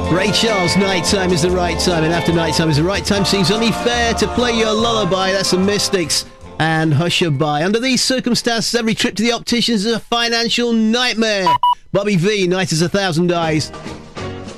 Ray Charles, nighttime is the right time, and after nighttime is the right time, seems only fair to play your lullaby. That's the Mystics and Hushabye. Under these circumstances, every trip to the opticians is a financial nightmare. Bobby V, Night as 1,000 Eyes.